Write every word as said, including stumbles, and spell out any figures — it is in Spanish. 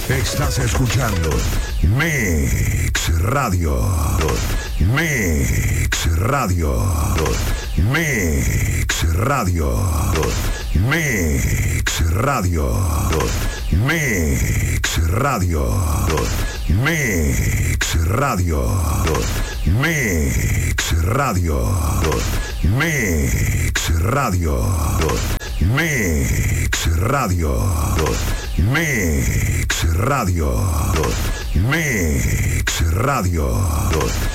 Estás escuchando Mix Radio. Mix Radio. Mix Radio. Mix Radio. Mix Radio. Mix Radio. Mix Radio. Mix Radio. Mix Radio. Mix Radio. Mix Radio.